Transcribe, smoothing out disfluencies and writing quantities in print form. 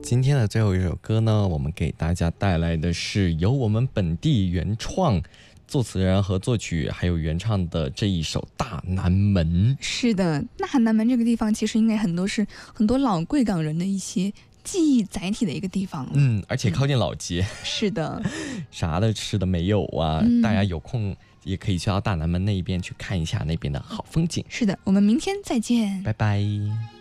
今天的最后一首歌呢，我们给大家带来的是由我们本地原创作词人和作曲还有原唱的这一首《大南门》。 是的，大南门这个地方其实应该是很多老贵港人的一些记忆载体的一个地方。 而且靠近老街。 是的， 啥的吃的没有啊，大家有空也可以去到大南门那一边去看一下那边的好风景。 是的，我们明天再见， 拜拜。